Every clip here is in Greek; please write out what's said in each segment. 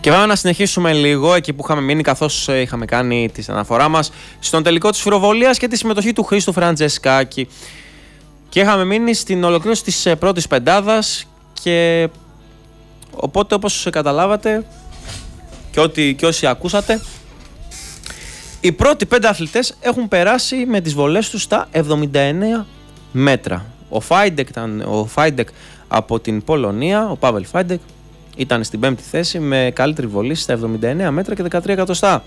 Και πάμε να συνεχίσουμε λίγο εκεί που είχαμε μείνει, καθώς είχαμε κάνει τη αναφορά μας στον τελικό της φυροβολίας και τη συμμετοχή του Χρήστου Φραντζεσκάκη. Και είχαμε μείνει στην ολοκλήρωση της πρώτης πεντάδας και οπότε, όπως καταλάβατε και όσοι ακούσατε, οι πρώτοι 5 αθλητές έχουν περάσει με τις βολές τους στα 79 μέτρα. Ο Φάιντεκ από την Πολωνία, ο Πάβελ Φάιντεκ, ήταν στην 5η θέση με καλύτερη βολή στα 79 μέτρα και 13 εκατοστά.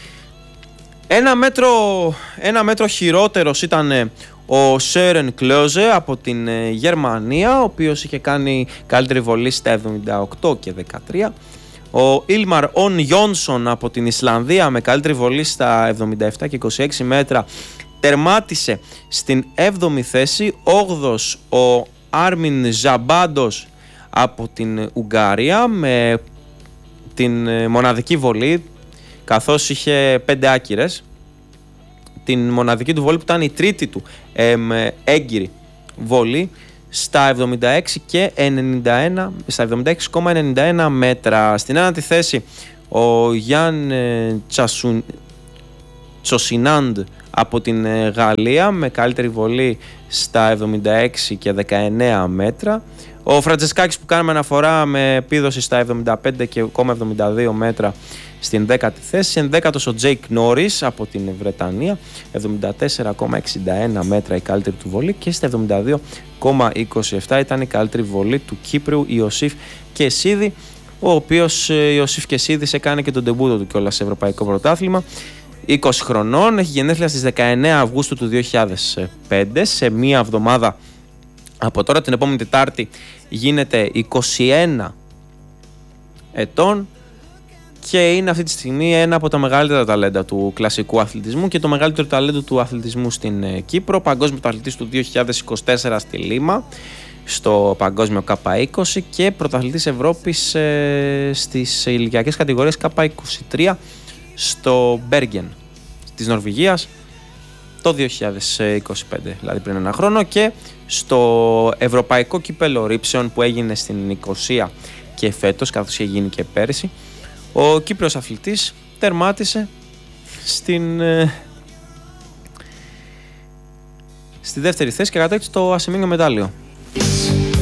Ένα μέτρο χειρότερος ήταν ο Σέρεν Κλόζε από την Γερμανία, ο οποίος είχε κάνει καλύτερη βολή στα 78 και 13. Ο Ήλμαρ Ον Γιόνσον από την Ισλανδία με καλύτερη βολή στα 77 και 26 μέτρα τερμάτισε στην 7η θέση. 8ος ο Άρμιν Ζαμπάντος από την Ουγγαρία με την μοναδική βολή, καθώς είχε 5 άκυρες. Την μοναδική του βολή που ήταν η τρίτη του έγκυρη βολή στα 76 και 91, στα 76,91 μέτρα. Στην ένατη θέση ο Γιάν Τσοσινάντ από την Γαλλία με καλύτερη βολή στα 76 και 19 μέτρα. Ο Φραντζεσκάκης που κάναμε αναφορά με επίδοση στα 75,72 μέτρα στην 10η θέση. 11ος ο Τζέικ Νόρις από την Βρετανία, 74,61 μέτρα η καλύτερη του βολή, και στα 72,27 ήταν η καλύτερη βολή του Κύπριου Ιωσήφ Κεσίδη, ο οποίος Ιωσήφ Κεσίδης έκανε και τον ντεμπούτο του κιόλας σε ευρωπαϊκό πρωτάθλημα. 20 χρονών, έχει γενέθλια στις 19 Αυγούστου του 2005. Σε μία εβδομάδα από τώρα, την επόμενη Τετάρτη, γίνεται 21 ετών και είναι αυτή τη στιγμή ένα από τα μεγαλύτερα ταλέντα του κλασικού αθλητισμού και το μεγαλύτερο ταλέντο του αθλητισμού στην Κύπρο. Παγκόσμιο αθλητής του 2024 στη Λίμα, στο παγκόσμιο K20, και πρωταθλητής Ευρώπης στις ηλικιακές κατηγορίες K23 στο Μπέργεν της Νορβηγίας το 2025, δηλαδή πριν ένα χρόνο, και στο Ευρωπαϊκό Κύπελλο Ρήψεων που έγινε στην Νικοσία και φέτος, καθώς είχε γίνει και πέρυσι, ο Κύπριος αθλητής τερμάτισε στη δεύτερη θέση και κατέκτησε το ασημίνιο μετάλλιο.